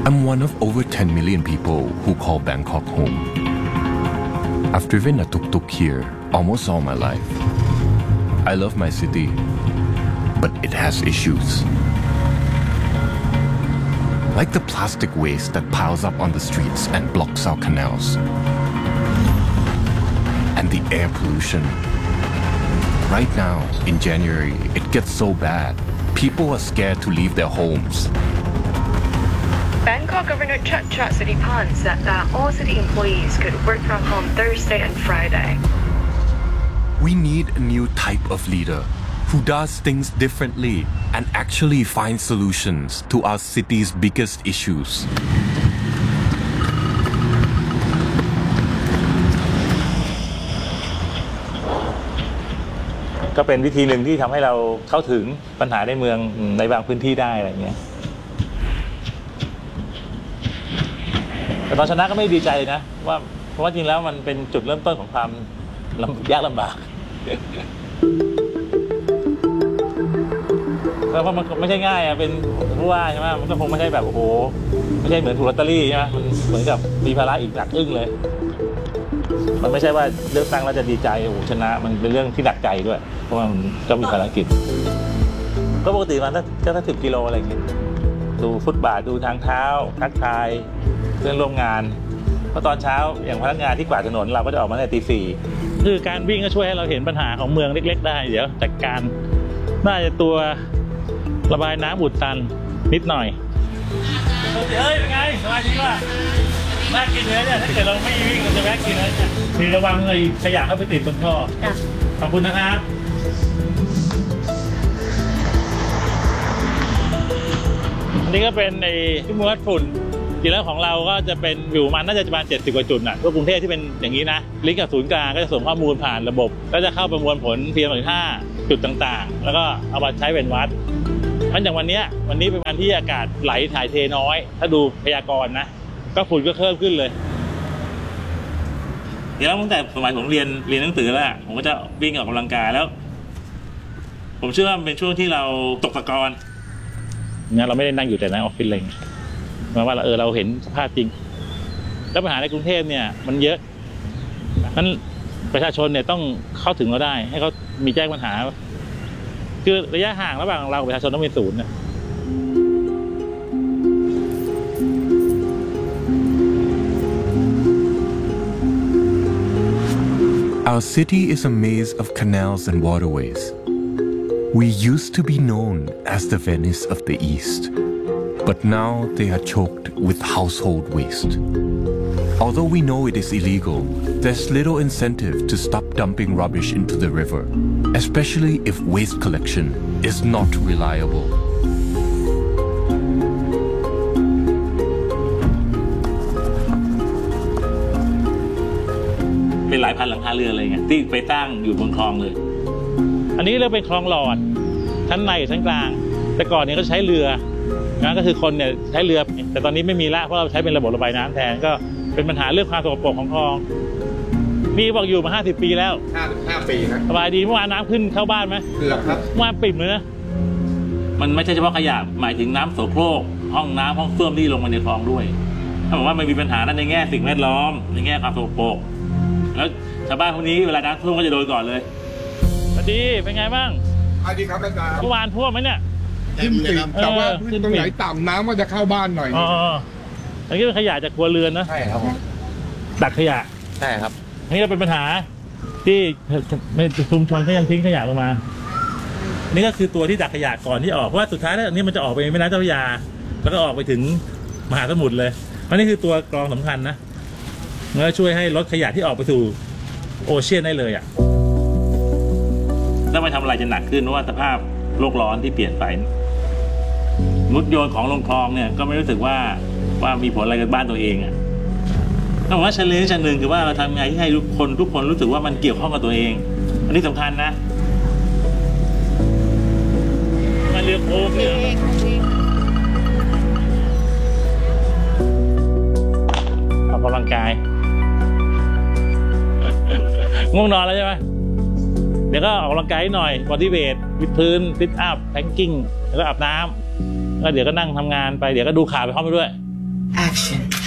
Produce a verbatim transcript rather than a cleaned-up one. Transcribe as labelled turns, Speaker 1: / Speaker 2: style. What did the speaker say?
Speaker 1: I'm one of over ten million people who call Bangkok home. I've driven a tuk-tuk here almost all my life. I love my city, but it has issues. Like the plastic waste that piles up on the streets and blocks our canals. And the air pollution. Right now, in January, it gets so bad, people are scared to leave their homes.
Speaker 2: Bangkok Governor Chhatchhat Siripan said that all city employees could work from home Thursday and Friday.
Speaker 1: We need a new type of leader who does things differently and actually finds solutions to our city's biggest issues.
Speaker 3: ก็เป็นวิธีหนึ่งที่ทำให้เราเข้าถึงปัญหาในเมืองในบางพื้นที่ได้อะไรเงี้ยแต่ตอนชนะก็ไม่ดีใจนะว่าเพราะว่าจริงแล้วมันเป็นจุดเริ่มต้นของความยากลำบากเพราะมันไม่ใช่ง่ายอ่ะเป็นผู้ว่าใช่ไหมมันก็คงไม่ใช่แบบโอ้โหไม่ใช่เหมือนถูกลอตเตอรี่ใช่ไหมมันเหมือนกับมีภาระอีกหนักอึ้งเลยมันไม่ใช่ว่าเลือกตั้งแล้วจะดีใจโอ้โหชนะมันเป็นเรื่องที่หนักใจด้วยเพราะว่ามันก็มีภารกิจก็ปกติมันก็ถ้าสิบกิโลอะไรอย่างเงี้ยดูฟุตบาทดูทางเท้าทักทายเพื่อนร่วมงานเพราะตอนเช้าอย่างพนักงานที่กวาดถนนเราก็จะออกมาตั้งแต่ตีสี่คือการวิ่งก็ช่วยให้เราเห็นปัญหาของเมืองเล็กๆได้เดี๋ยวจัดการน่าจะตัวระบายน้ำอุดตันนิดหน่อยเฮ้ยเป็นไงสบายดีป่ะน่ากินเลยเนี่ยถ้าเกิดเราไม่วิ่งเราจะแวะกินเลยเนี่ยมีระวังเลยขยะเข้าไปติดบนท่อขอบคุณนะครับอันนี้ก็เป็นในที่มูลฝุ่นจริงแล้วของเราก็จะเป็นอยู่มันน่าจะประมาณเจ็ดสิบกว่าจุดน่ะทั่วกรุงเทพที่เป็นอย่างนี้นะลิงก์กับศูนย์กลางก็จะส่งข้อมูลผ่านระบบก็จะเข้าประมวลผล พี เอ็ม สองจุดห้า จุดต่างๆแล้วก็เอามาใช้เป็นวัดเพราะอย่างวันนี้วันนี้เป็นวันที่อากาศไหลถ่ายเทน้อยถ้าดูพยากรณ์นะก็ฝุ่นก็เพิ่มขึ้นเลยเดี๋ยวตั้งแต่สมัยผมเรียนเรียนหนังสือแล้วผมก็จะวิ่งออกกำลังกายแล้วผมเชื่อว่าเป็นช่วงที่เราตกตะกอนงั้นเราไม่ได้นั่งอยู่แต่ในออฟฟิศเลยหมายว่าเออเราเห็นสภาพจริงแล้วปัญหาในกรุงเทพเนี่ยมันเยอะนั้นประชาชนเนี่ยต้องเข้าถึงเราได้ให้เขามีแจ้งปัญหาคือระยะห่างระหว่างเรากับประชาชนต้องเป็นศูนย์นะ
Speaker 1: Our city is a maze of canals and waterways. We used to be known as the Venice of the East, but now they are choked with household waste. Although we know it is illegal, there's little incentive to stop dumping rubbish into the river, especially if waste collection is not reliable.
Speaker 3: เป็นหลายพันหลังคาเรือนอะไรเงี้ยที่ไปตั้งอยู่บนคลองเลยอันนี้เรียกเป็นคลองหลอดชั้นในชั้นกลางแต่ก่อนเนี่ยก็ใช้เรือนะก็คือคนเนี่ยใช้เรือแต่ตอนนี้ไม่มีละเพราะเราใช้เป็นระบบระบายน้ำแทนก็เป็นปัญหาเรื่องความสกปรกของคลองมีบอกอยู่มาห้าสิบปีแล้ว
Speaker 4: ห้าสิบห้าปีนะ
Speaker 3: สบายดีเมื่อวานน้ำขึ้นเข้าบ้านไหม
Speaker 4: เกือบครับ
Speaker 3: เมื่อวานปิดเลยนะมันไม่ใช่เฉพาะขยะหมายถึงน้ำโสโครกห้องน้ำห้องส้วมที่ลงมาในคลองด้วยถ้าบอกว่ามันมีปัญหานั้นในแง่สิ่งแวดล้อมในแง่ความสกปรกแล้วชาวบ้านพวกนี้เวลาน้ำท่วมก็จะโดนก่อนเลยสวัสดีเป็นไงบ้าง
Speaker 4: สวัสดีครับอาจารย์
Speaker 3: เมื่อวานท่วมไหมเนี่ย
Speaker 4: ขึ้นปิดแต่ว่าพื้นตรงไหนต่ำน้ำก็จะเข้าบ้านหน่อย
Speaker 3: อ๋ออันนี้เป็นขยะจากครัวเรือนนะ
Speaker 4: ใช่ครับ
Speaker 3: ตักขยะ
Speaker 4: ใช่ครับ
Speaker 3: อันนี้ก็เป็นปัญหาที่ไม่ชุมชนเขายังทิ้งขยะลงมานี่ก็คือตัวที่ดักขยะก่อนที่ออกเพราะว่าสุดท้ายแล้วอันนี้มันจะออกไปแม่น้ำเจ้าพระยาแล้วก็ออกไปถึงมหาสมุทรเลยเพราะนี่คือตัวกรองสำคัญนะมันจะช่วยให้ลดขยะที่ออกไปสู่โอเชียนได้เลยอ่ะถ้าไม่ทำอะไรจะหนักขึ้นเพราะว่าสภาพโลกร้อนที่เปลี่ยนไปมุดโยนของลงคลองเนี่ยก็ไม่รู้สึกว่าว่ามีผลอะไรกับบ้านตัวเองอ่ะต้องบอกว่าเฉลี่ยชั้นหนึ่งคือว่าเราทำไงที่ให้ทุกคนทุกคนรู้สึกว่ามันเกี่ยวข้องกับตัวเองอันนี้สำคัญนะมาเรือโค้งเนี่ยออกกำลังกายง่วงนอนแล้วใช่ไหมเดี๋ยวก็ออกกำลังกายหน่อยบอดี้เวทวิดพื้นซิทอัพแพงกิ้งแล้วก็อาบน้ำแล้วเดี๋ยวก็นั่งทำงานไปเดี๋ยวก็ดูข่าวไปห้องไปด้วย
Speaker 5: Action